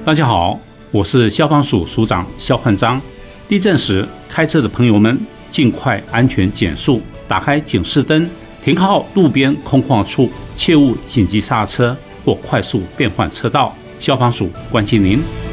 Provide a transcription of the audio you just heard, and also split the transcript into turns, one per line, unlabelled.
大家好，我是消防署署长肖焕章。地震时，开车的朋友们尽快安全减速，打开警示灯，停靠路边空旷处，切勿紧急刹车或快速变换车道。消防署关心您。